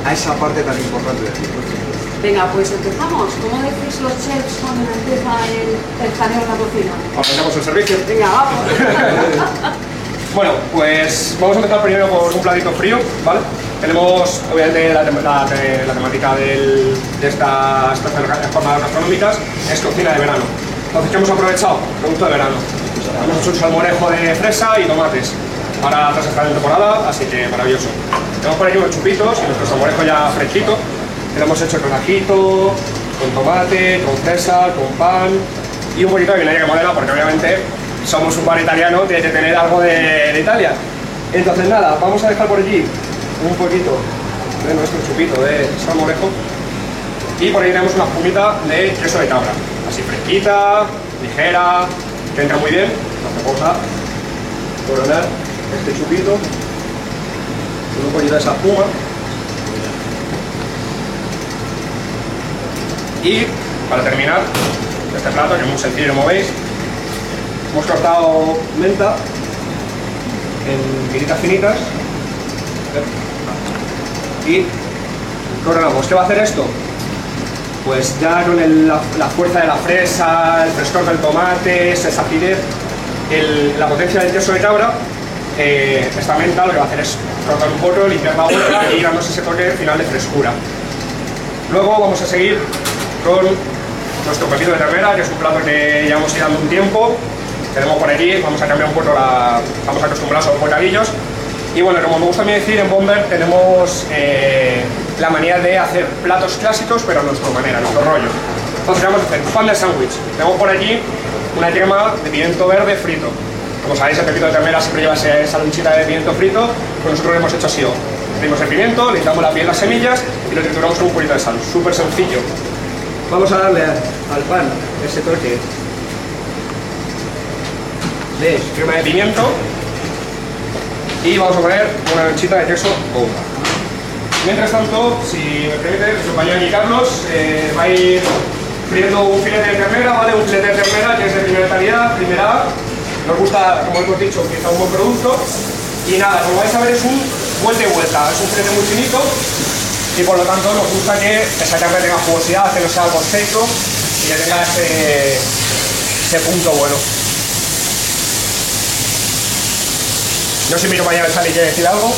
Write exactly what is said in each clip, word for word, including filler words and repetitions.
a esa parte tan importante del libro. Venga, pues empezamos. ¿Cómo decís los chefs cuando empieza el, el jaleo en la cocina? Ofrecemos el servicio. Venga, vamos. Bueno, pues vamos a empezar primero por un platito frío, ¿vale? Tenemos, obviamente, la, tem la, te la temática del, de estas, estas jornadas gastronómicas es cocina de verano. Entonces, ¿qué hemos aprovechado? Producto de verano. Hemos hecho un salmorejo de fresa y tomates para tras estar en temporada, así que maravilloso. Tenemos por aquí unos chupitos y nuestro salmorejo ya fresquito, que lo hemos hecho con ajito, con tomate, con fresa, con pan y un poquito de vinagre de modelo, porque obviamente somos un bar italiano, tiene que tener algo de, de Italia. Entonces nada, vamos a dejar por allí un poquito de nuestro chupito de salmorejo y por ahí tenemos una espumita de queso de cabra, así fresquita, ligera, que entra muy bien. Entonces vamos a coronar este chupito con un poquito de esa espuma y para terminar este plato, que es muy sencillo como veis, hemos cortado menta en tiritas finitas y coronamos. ¿Qué va a hacer esto? Pues ya con el, la, la fuerza de la fresa, el frescor del tomate, esa acidez, el, la potencia del queso de cabra, eh, esta menta lo que va a hacer es cortar un poco, limpiar la boca y darnos ese toque final de frescura. Luego vamos a seguir con nuestro pepito de ternera, que es un plato que ya hemos ido dando un tiempo. Tenemos por aquí, vamos a cambiar un poco la... Estamos acostumbrados a los bocadillos. Y bueno, como me gusta a mí decir, en Bomber tenemos eh, la manía de hacer platos clásicos, pero a nuestra manera, a nuestro rollo. Entonces vamos a hacer pan de sándwich. Tenemos por aquí una crema de pimiento verde frito. Como sabéis, el pepito de ternera siempre lleva esa lonchita de pimiento frito, pues nosotros lo hemos hecho así. Abrimos el pimiento, le quitamos la piel, las semillas y lo trituramos con un poquito de sal. Súper sencillo. Vamos a darle al pan ese toque de crema de pimiento y vamos a poner una lonchita de queso Gouda. Mientras tanto, si me permite, nuestro compañero aquí Carlos eh, va a ir friendo un filete de ternera, ¿vale? Un filete de ternera que es de primera calidad, primera A. Nos gusta, como hemos dicho, utilizar un buen producto. Y nada, como vais a ver, es un vuelta y vuelta, es un filete muy finito y por lo tanto nos gusta que esa carne tenga jugosidad, que no sea algo seco y que tenga ese, ese punto bueno. No sé si mi compañero Sally quiere decir algo.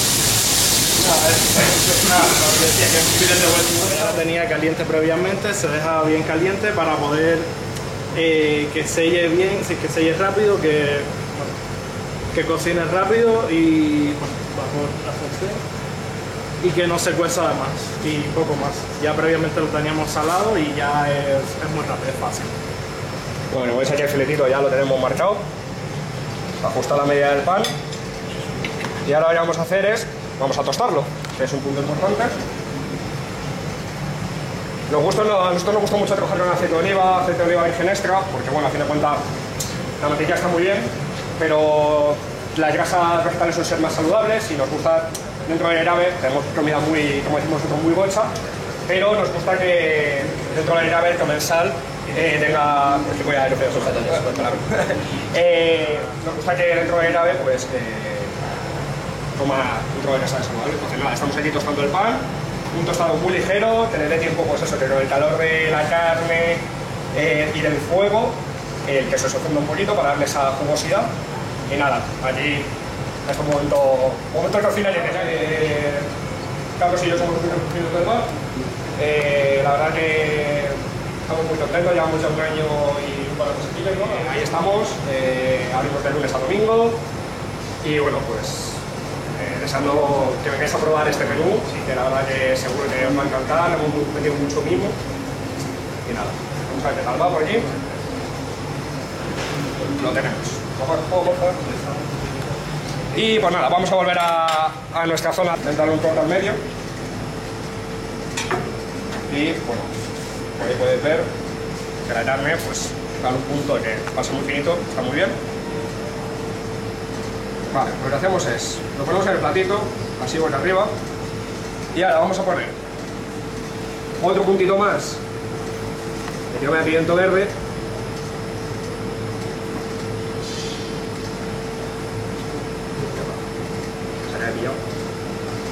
Ya la tenía caliente previamente, se deja bien caliente para poder eh, que selle bien, que selle rápido, que, bueno, que cocine rápido y bueno, bajo la función y que no se cueza además y poco más. Ya previamente lo teníamos salado y ya es, es muy rápido, es fácil. Bueno, veis aquí el filetito, ya lo tenemos marcado, ajusta la medida del pan y ahora lo que vamos a hacer es, vamos a tostarlo, que es un punto importante. Nos gusta, a nosotros nos gusta mucho trabajar con aceite de oliva, aceite de oliva virgen extra, porque bueno, a fin de cuentas la mantequilla está muy bien, pero las grasas vegetales suelen ser más saludables y nos gusta, dentro del ARABE tenemos comida muy, como decimos nosotros, muy gocha, pero nos gusta que dentro del ARABE el comensal eh, tenga, porque voy a decir eso, eh, nos gusta que dentro del ARABE pues eh, toma un trozo de grasa saludable. Entonces nada, estamos aquí tostando el pan, un tostado muy ligero, tenerle tiempo pues eso, que con el calor de la carne eh, y del fuego, el queso se funda un poquito para darle esa jugosidad. Y nada, aquí es un momento, momento de cocina lleno. Eh, Carlos y yo somos los únicos del bar. Eh, la verdad que estamos muy contentos, llevamos ya un año y un par de cosillas, ¿no? Eh, ahí estamos, eh, abrimos de lunes a domingo y bueno, pues Eh, deseando que vengáis a probar este menú, que la verdad que seguro que os va a encantar, le hemos metido mucho mimo y nada, vamos a ver qué tal va por aquí. Lo tenemos. Y pues nada, vamos a volver a, a nuestra zona, darle un corte al medio y bueno, como ahí podéis ver que la carne pues está en un punto que pasa muy finito, está muy bien. Vale, lo que hacemos es, lo ponemos en el platito, así boca arriba, y ahora vamos a poner otro puntito más de crema de pimiento verde